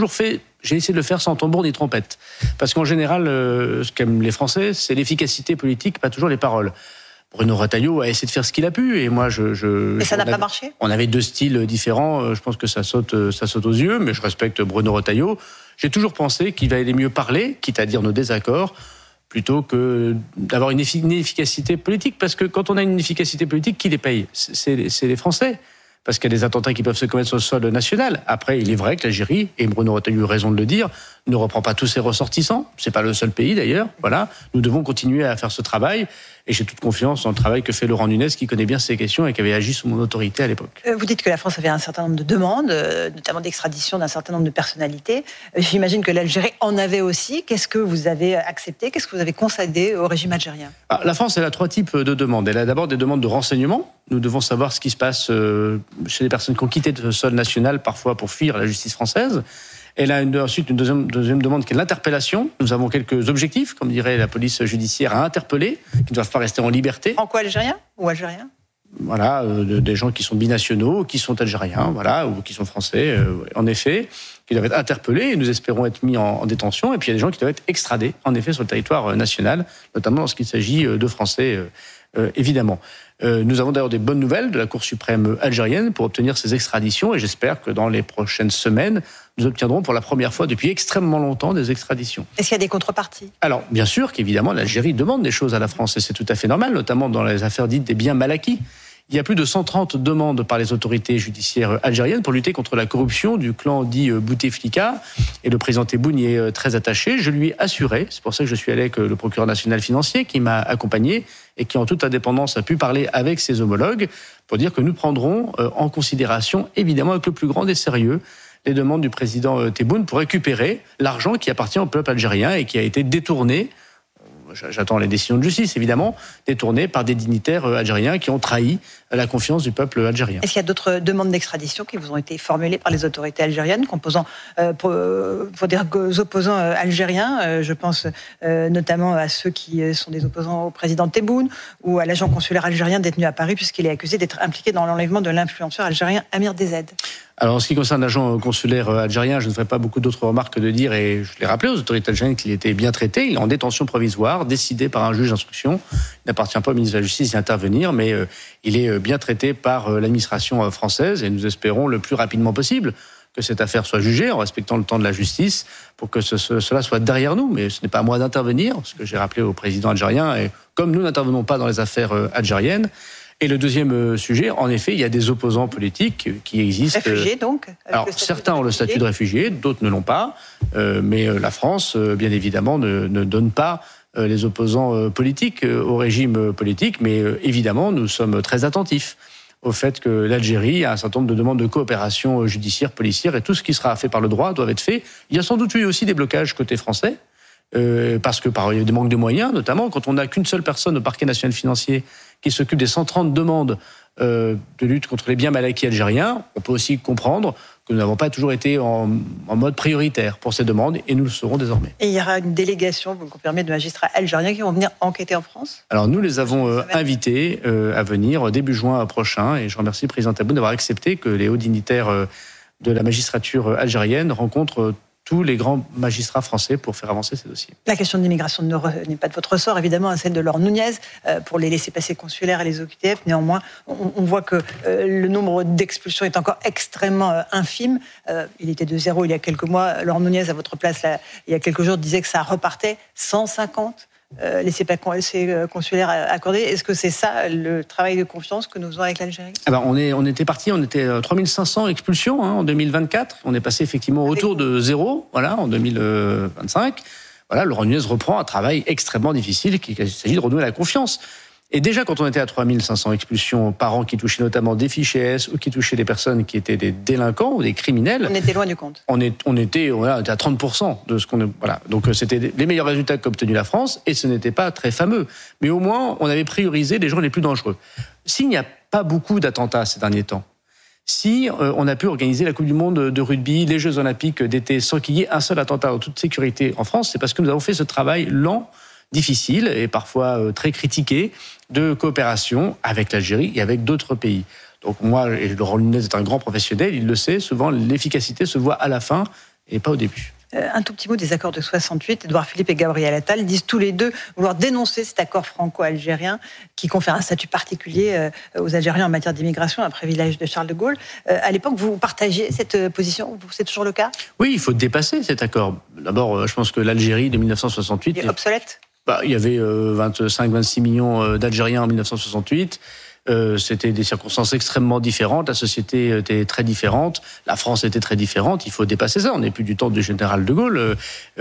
essayé de le faire sans tambour ni trompette. Parce qu'en général, ce qu'aiment les Français, c'est l'efficacité politique, pas toujours les paroles. Bruno Retailleau a essayé de faire ce qu'il a pu, et moi, Et ça n'a pas marché ? On avait 2 styles différents, je pense que ça saute aux yeux, mais je respecte Bruno Retailleau. J'ai toujours pensé qu'il valait mieux parler, quitte à dire nos désaccords, plutôt que d'avoir une efficacité politique. Parce que quand on a une efficacité politique, qui les paye ? C'est les Français. Parce qu'il y a des attentats qui peuvent se commettre sur le sol national. Après, il est vrai que l'Algérie, et Bruno Retailleau a raison de le dire, ne reprend pas tous ses ressortissants. C'est pas le seul pays d'ailleurs. Voilà. Nous devons continuer à faire ce travail. Et j'ai toute confiance dans le travail que fait Laurent Nunez, qui connaît bien ces questions et qui avait agi sous mon autorité à l'époque. Vous dites que la France avait un certain nombre de demandes, notamment d'extradition d'un certain nombre de personnalités. J'imagine que l'Algérie en avait aussi. Qu'est-ce que vous avez accepté ? Qu'est-ce que vous avez concédé au régime algérien ? La France, elle a 3 types de demandes. Elle a d'abord des demandes de renseignement. Nous devons savoir ce qui se passe chez les personnes qui ont quitté le sol national, parfois pour fuir la justice française. Elle a ensuite une deuxième demande qui est l'interpellation. Nous avons quelques objectifs, comme dirait la police judiciaire, à interpeller, qui ne doivent pas rester en liberté. Franco-algérien ou algérien ? Voilà, des gens qui sont binationaux, qui sont algériens, voilà, ou qui sont français, en effet, qui doivent être interpellés et nous espérons être mis en détention. Et puis il y a des gens qui doivent être extradés, en effet, sur le territoire national, notamment lorsqu'il s'agit de Français, évidemment. Nous avons d'ailleurs des bonnes nouvelles de la Cour suprême algérienne pour obtenir ces extraditions et j'espère que dans les prochaines semaines, nous obtiendrons pour la première fois depuis extrêmement longtemps des extraditions. Est-ce qu'il y a des contreparties ? Alors, bien sûr qu'évidemment, l'Algérie demande des choses à la France et c'est tout à fait normal, notamment dans les affaires dites des biens mal acquis. Il y a plus de 130 demandes par les autorités judiciaires algériennes pour lutter contre la corruption du clan dit Bouteflika. Et le président Tebboune y est très attaché. Je lui ai assuré, c'est pour ça que je suis allé avec le procureur national financier qui m'a accompagné et qui en toute indépendance a pu parler avec ses homologues pour dire que nous prendrons en considération, évidemment avec le plus grand des sérieux, les demandes du président Tebboune pour récupérer l'argent qui appartient au peuple algérien et qui a été détourné. J'attends les décisions de justice, évidemment, détournées par des dignitaires algériens qui ont trahi la confiance du peuple algérien. Est-ce qu'il y a d'autres demandes d'extradition qui vous ont été formulées par les autorités algériennes, composant pour des opposants algériens ? Je pense notamment à ceux qui sont des opposants au président Tebboune ou à l'agent consulaire algérien détenu à Paris, puisqu'il est accusé d'être impliqué dans l'enlèvement de l'influenceur algérien Amir DZ. Alors, en ce qui concerne l'agent consulaire algérien, je ne ferai pas beaucoup d'autres remarques que de dire, et je l'ai rappelé aux autorités algériennes qu'il était bien traité. Il est en détention provisoire, décidé par un juge d'instruction. Il n'appartient pas au ministre de la Justice d'y intervenir, mais il est bien traité par l'administration française, et nous espérons le plus rapidement possible que cette affaire soit jugée en respectant le temps de la justice pour que cela soit derrière nous. Mais ce n'est pas à moi d'intervenir, ce que j'ai rappelé au président algérien, et comme nous n'intervenons pas dans les affaires algériennes. Et le deuxième sujet, en effet, il y a des opposants politiques qui existent. Réfugiés, donc ? Alors, certains ont le statut de réfugié, d'autres ne l'ont pas. Mais la France, bien évidemment, ne donne pas les opposants politiques au régime politique, mais évidemment, nous sommes très attentifs au fait que l'Algérie a un certain nombre de demandes de coopération judiciaire, policière, et tout ce qui sera fait par le droit doit être fait. Il y a sans doute eu aussi des blocages côté français, parce que il y a des manques de moyens, notamment quand on n'a qu'une seule personne au parquet national financier qui s'occupe des 130 demandes de lutte contre les biens mal acquis algériens. On peut aussi comprendre que nous n'avons pas toujours été en mode prioritaire pour ces demandes, et nous le serons désormais. Et il y aura une délégation, vous me confirmez, de magistrats algériens qui vont venir enquêter en France ? Alors nous les avons invités à venir début juin prochain, et je remercie le président Tebboune d'avoir accepté que les hauts dignitaires de la magistrature algérienne rencontrent tous les grands magistrats français pour faire avancer ces dossiers. La question de l'immigration n'est pas de votre ressort, évidemment, celle de Laure Nunez, pour les laissez-passer consulaires et les OQTF. Néanmoins, on voit que le nombre d'expulsions est encore extrêmement infime. Il était de 0 il y a quelques mois. Laure Nunez, à votre place, là, il y a quelques jours, disait que ça repartait 150 laissez-passer consulaires accordés. Est-ce que c'est ça le travail de confiance que nous faisons avec l'Algérie ? Alors on était 3500 expulsions en 2024. On est passé effectivement autour de 0 en 2025. Laure Nunez reprend un travail extrêmement difficile, il s'agit de renouer la confiance. Et déjà, quand on était à 3500 expulsions par an, qui touchaient notamment des fichiers S ou qui touchaient des personnes qui étaient des délinquants ou des criminels... On était loin du compte. On était à 30% de ce qu'on... Donc c'était les meilleurs résultats qu'a obtenu la France, et ce n'était pas très fameux. Mais au moins, on avait priorisé les gens les plus dangereux. S'il n'y a pas beaucoup d'attentats ces derniers temps, si on a pu organiser la Coupe du Monde de rugby, les Jeux Olympiques d'été, sans qu'il y ait un seul attentat en toute sécurité en France, c'est parce que nous avons fait ce travail lent, difficile et parfois très critiqué de coopération avec l'Algérie et avec d'autres pays. Donc moi, et Laure Nunez est un grand professionnel, il le sait, souvent l'efficacité se voit à la fin et pas au début. Un tout petit mot des accords de 68. Édouard Philippe et Gabriel Attal disent tous les deux vouloir dénoncer cet accord franco-algérien qui confère un statut particulier aux Algériens en matière d'immigration, un privilège de Charles de Gaulle. À l'époque, vous partagiez cette position ? C'est toujours le cas ? Oui, il faut dépasser cet accord. D'abord, je pense que l'Algérie de 1968... Il est obsolète ? Il y avait 25-26 millions d'Algériens en 1968. C'était des circonstances extrêmement différentes. La société était très différente. La France était très différente. Il faut dépasser ça. On n'est plus du temps du général de Gaulle.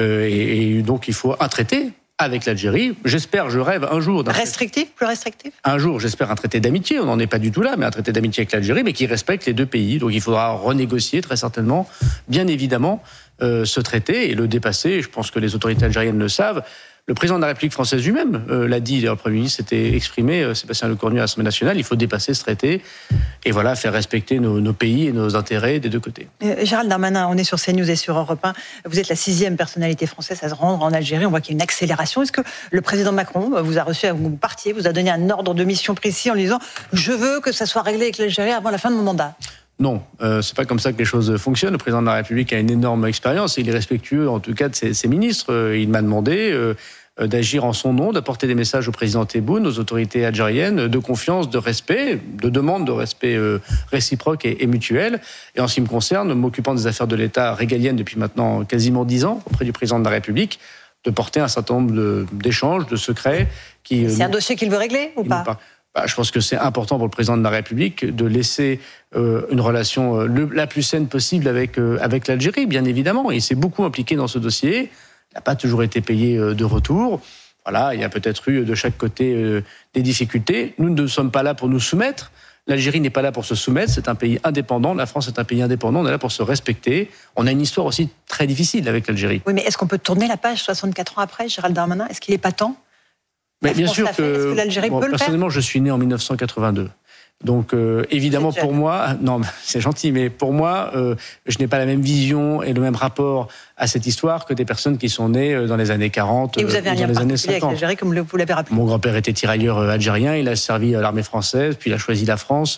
Et donc, il faut un traité avec l'Algérie. J'espère, je rêve un jour... Restrictif ? Plus restrictif ? Un jour, j'espère un traité d'amitié. On n'en est pas du tout là, mais un traité d'amitié avec l'Algérie, mais qui respecte les deux pays. Donc, il faudra renégocier très certainement, bien évidemment, ce traité et le dépasser. Je pense que les autorités algériennes le savent. Le président de la République française lui-même l'a dit, le Premier ministre s'était exprimé, Sébastien Lecornu à l'Assemblée nationale, il faut dépasser ce traité et faire respecter nos pays et nos intérêts des deux côtés. Gérald Darmanin, on est sur CNews et sur Europe 1. Vous êtes la 6e personnalité française à se rendre en Algérie. On voit qu'il y a une accélération. Est-ce que le président Macron vous a reçu, vous partiez, vous a donné un ordre de mission précis en lui disant « Je veux que ça soit réglé avec l'Algérie avant la fin de mon mandat ». Non, c'est pas comme ça que les choses fonctionnent. Le président de la République a une énorme expérience et il est respectueux, en tout cas, de ses ministres. Il m'a demandé d'agir en son nom, d'apporter des messages au président Tebboune, aux autorités algériennes, de confiance, de respect, de demande de respect réciproque et mutuel. Et en ce qui me concerne, m'occupant des affaires de l'État régaliennes depuis maintenant quasiment 10 ans, auprès du président de la République, de porter un certain nombre d'échanges, de secrets. C'est un dossier qu'il veut régler ou pas ? Je pense que c'est important pour le président de la République de laisser une relation la plus saine possible avec l'Algérie, bien évidemment. Il s'est beaucoup impliqué dans ce dossier. Il n'a pas toujours été payé de retour. Il y a peut-être eu de chaque côté des difficultés. Nous ne sommes pas là pour nous soumettre. L'Algérie n'est pas là pour se soumettre. C'est un pays indépendant. La France est un pays indépendant. On est là pour se respecter. On a une histoire aussi très difficile avec l'Algérie. Oui, mais est-ce qu'on peut tourner la page 64 ans après, Gérald Darmanin ? Est-ce qu'il n'est pas temps ? Mais bien sûr que l'Algérie peut le faire. Personnellement, je suis né en 1982. Donc, évidemment, pour moi... Non, c'est gentil, mais pour moi, je n'ai pas la même vision et le même rapport à cette histoire que des personnes qui sont nées dans les années 40 et vous avez un lien particulier avec l'Algérie, comme vous l'avez rappelé. Mon grand-père était tirailleur algérien, il a servi à l'armée française, puis il a choisi la France.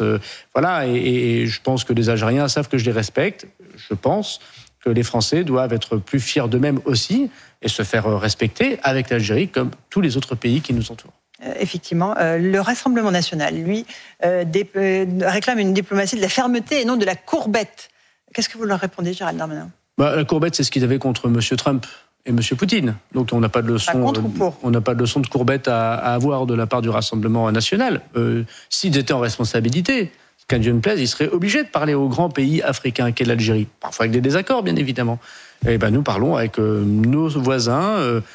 Et je pense que les Algériens savent que je les respecte. Je pense que les Français doivent être plus fiers d'eux-mêmes aussi et se faire respecter avec l'Algérie comme tous les autres pays qui nous entourent. Effectivement, le Rassemblement national, lui, réclame une diplomatie de la fermeté et non de la courbette. Qu'est-ce que vous leur répondez, Gérald Darmanin ? La courbette, c'est ce qu'ils avaient contre M. Trump et M. Poutine. Donc on n'a pas de leçon, on n'a pas de leçon de courbette à avoir de la part du Rassemblement national. S'ils étaient en responsabilité, qu'à Dieu ne plaise, ils seraient obligés de parler au grand pays africain qu'est l'Algérie. Parfois avec des désaccords, bien évidemment. Et nous parlons avec nos voisins.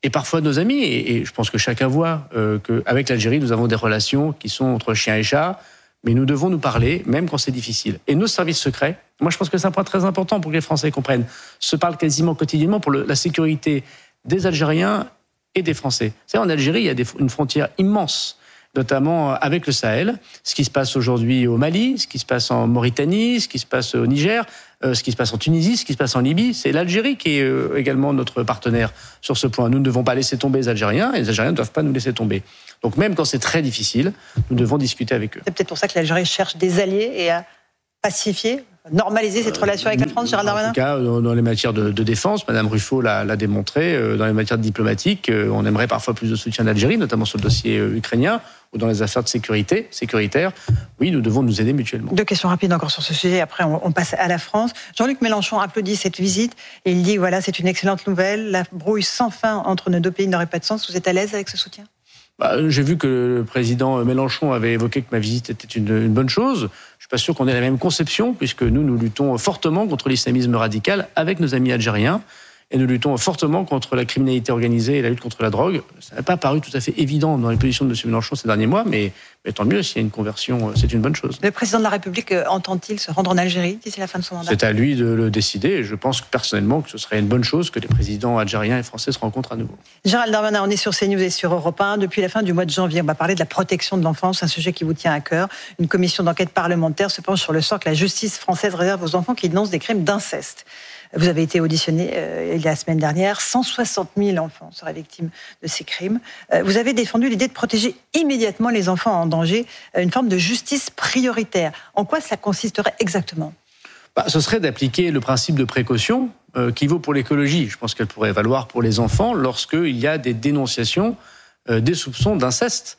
et parfois nos amis. Et je pense que chacun voit qu'avec l'Algérie, nous avons des relations qui sont entre chien et chat, mais nous devons nous parler, même quand c'est difficile. Et nos services secrets, moi je pense que c'est un point très important pour que les Français comprennent, se parlent quasiment quotidiennement pour la sécurité des Algériens et des Français. Vous savez, en Algérie, il y a une frontière immense, notamment avec le Sahel, ce qui se passe aujourd'hui au Mali, ce qui se passe en Mauritanie, ce qui se passe au Niger, ce qui se passe en Tunisie, ce qui se passe en Libye. C'est l'Algérie qui est également notre partenaire sur ce point. Nous ne devons pas laisser tomber les Algériens, et les Algériens ne doivent pas nous laisser tomber. Donc même quand c'est très difficile, nous devons discuter avec eux. C'est peut-être pour ça que l'Algérie cherche des alliés et à pacifier, normaliser cette relation avec la France, Gérald Darmanin ? En tout cas, dans les matières de défense, Mme Ruffo l'a démontré, dans les matières diplomatiques, on aimerait parfois plus de soutien d'Algérie, notamment sur le dossier ukrainien, ou dans les affaires de sécuritaires. Oui, nous devons nous aider mutuellement. 2 questions rapides encore sur ce sujet, après on passe à la France. Jean-Luc Mélenchon applaudit cette visite, et il dit, voilà, c'est une excellente nouvelle, la brouille sans fin entre nos 2 pays n'aurait pas de sens. Vous êtes à l'aise avec ce soutien ? J'ai vu que le président Mélenchon avait évoqué que ma visite était une bonne chose. Je ne suis pas sûr qu'on ait la même conception, puisque nous luttons fortement contre l'islamisme radical avec nos amis algériens, et nous luttons fortement contre la criminalité organisée et la lutte contre la drogue. Ça n'a pas paru tout à fait évident dans les positions de M. Mélenchon ces derniers mois, mais tant mieux, s'il y a une conversion, c'est une bonne chose. Le président de la République entend-il se rendre en Algérie d'ici la fin de son mandat ? C'est à lui de le décider, et je pense personnellement que ce serait une bonne chose que les présidents algériens et français se rencontrent à nouveau. Gérald Darmanin, on est sur CNews et sur Europe 1. Depuis la fin du mois de janvier, on va parler de la protection de l'enfance, un sujet qui vous tient à cœur. Une commission d'enquête parlementaire se penche sur le sort que la justice française réserve aux enfants qui dénoncent des crimes d'inceste. Vous avez été auditionné la semaine dernière. 160 000 enfants seraient victimes de ces crimes. Vous avez défendu l'idée de protéger immédiatement les enfants en danger, une forme de justice prioritaire. En quoi ça consisterait exactement ? Ce serait d'appliquer le principe de précaution qui vaut pour l'écologie. Je pense qu'elle pourrait valoir pour les enfants lorsqu'il y a des dénonciations, des soupçons d'inceste.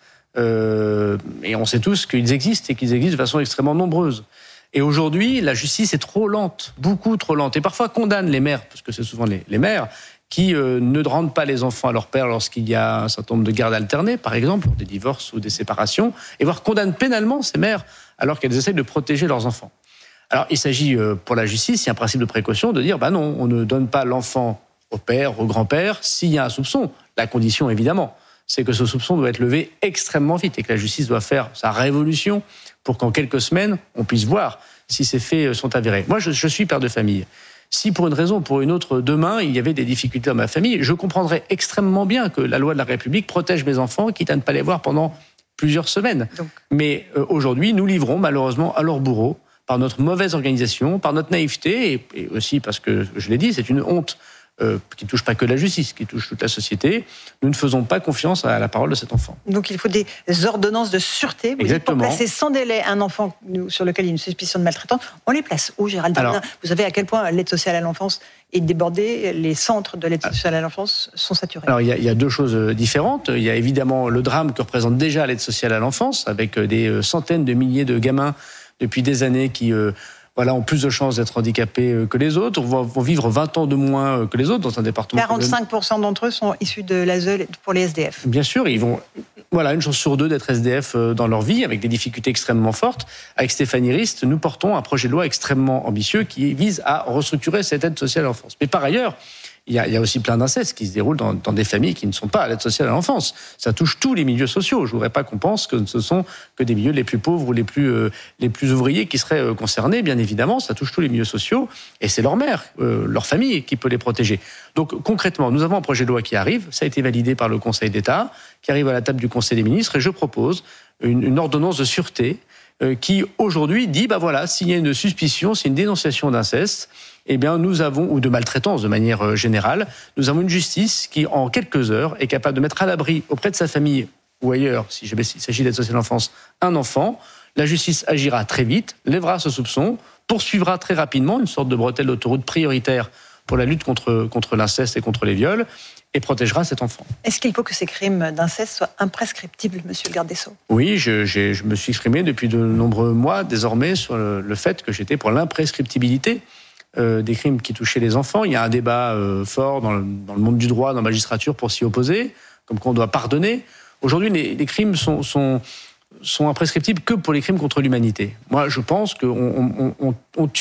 Et on sait tous qu'ils existent et qu'ils existent de façon extrêmement nombreuse. Et aujourd'hui, la justice est trop lente, beaucoup trop lente, et parfois condamne les mères, parce que c'est souvent les mères, qui ne rendent pas les enfants à leur père lorsqu'il y a un certain nombre de gardes alternées, par exemple, des divorces ou des séparations, et voire condamnent pénalement ces mères alors qu'elles essayent de protéger leurs enfants. Alors, il s'agit pour la justice, il y a un principe de précaution, de dire, non, on ne donne pas l'enfant au père, au grand-père, s'il y a un soupçon. La condition, évidemment, c'est que ce soupçon doit être levé extrêmement vite et que la justice doit faire sa révolution pour qu'en quelques semaines, on puisse voir si ces faits sont avérés. Moi, je suis père de famille. Si pour une raison ou pour une autre, demain, il y avait des difficultés dans ma famille, je comprendrais extrêmement bien que la loi de la République protège mes enfants, quitte à ne pas les voir pendant plusieurs semaines. Mais aujourd'hui, nous livrons malheureusement à leurs bourreaux, par notre mauvaise organisation, par notre naïveté, et aussi parce que, je l'ai dit, c'est une honte qui ne touche pas que la justice, qui touche toute la société. Nous ne faisons pas confiance à la parole de cet enfant. Donc il faut des ordonnances de sûreté. Vous dites pour placer sans délai un enfant sur lequel il y a une suspicion de maltraitance. On les place où, Gérald Darmanin ? Vous savez à quel point l'aide sociale à l'enfance est débordée, les centres de l'aide sociale à l'enfance sont saturés. Alors il y a 2 choses différentes. Il y a évidemment le drame que représente déjà l'aide sociale à l'enfance, avec des centaines de milliers de gamins depuis des années qui ont plus de chances d'être handicapés que les autres, vont vivre 20 ans de moins que les autres dans un département. 45% d'entre eux sont issus de l'ASE pour les SDF. Bien sûr, ils vont une chance sur 2 d'être SDF dans leur vie, avec des difficultés extrêmement fortes. Avec Stéphanie Rist, nous portons un projet de loi extrêmement ambitieux qui vise à restructurer cette aide sociale à l'enfance. Mais par ailleurs, il y a aussi plein d'incestes qui se déroulent dans des familles qui ne sont pas à l'aide sociale à l'enfance. Ça touche tous les milieux sociaux. Je ne voudrais pas qu'on pense que ce sont que des milieux les plus pauvres ou les plus ouvriers qui seraient concernés. Bien évidemment, ça touche tous les milieux sociaux et c'est leur mère, leur famille qui peut les protéger. Donc concrètement, nous avons un projet de loi qui arrive. Ça a été validé par le Conseil d'État, qui arrive à la table du Conseil des ministres et je propose une ordonnance de sûreté qui aujourd'hui dit, s'il y a une suspicion, c'est une dénonciation d'inceste, nous avons, ou de maltraitance de manière générale, nous avons une justice qui, en quelques heures, est capable de mettre à l'abri auprès de sa famille ou ailleurs, si jamais il s'agit d'aide sociale à l'enfance, un enfant. La justice agira très vite, lèvera ce soupçon, poursuivra très rapidement une sorte de bretelle d'autoroute prioritaire pour la lutte contre l'inceste et contre les viols, et protégera cet enfant. Est-ce qu'il faut que ces crimes d'inceste soient imprescriptibles, monsieur le garde des Sceaux ? Oui, je me suis exprimé depuis de nombreux mois, désormais, sur le fait que j'étais pour l'imprescriptibilité des crimes qui touchaient les enfants. Il y a un débat fort dans le monde du droit, dans la magistrature, pour s'y opposer, comme qu'on doit pardonner. Aujourd'hui, les crimes sont imprescriptibles que pour les crimes contre l'humanité. Moi, je pense qu'on tue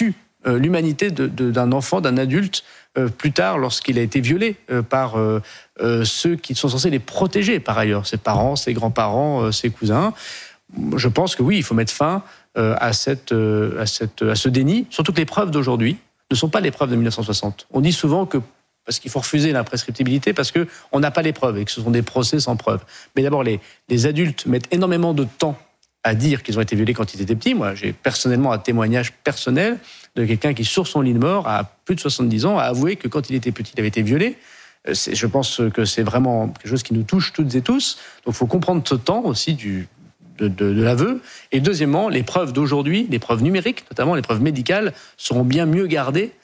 l'humanité d'un enfant, d'un adulte, plus tard lorsqu'il a été violé par ceux qui sont censés les protéger par ailleurs, ses parents, ses grands-parents, ses cousins. Je pense que oui, il faut mettre fin à ce déni, surtout que les preuves d'aujourd'hui ne sont pas les preuves de 1960. On dit souvent que parce qu'il faut refuser l'imprescriptibilité, parce qu'on n'a pas les preuves et que ce sont des procès sans preuves. Mais d'abord, les adultes mettent énormément de temps à dire qu'ils ont été violés quand ils étaient petits. Moi, j'ai personnellement un témoignage personnel de quelqu'un qui, sur son lit de mort, à plus de 70 ans, a avoué que quand il était petit, il avait été violé. Je pense que c'est vraiment quelque chose qui nous touche toutes et tous. Donc, il faut comprendre ce temps aussi de l'aveu. Et deuxièmement, les preuves d'aujourd'hui, les preuves numériques, notamment les preuves médicales, seront bien mieux gardées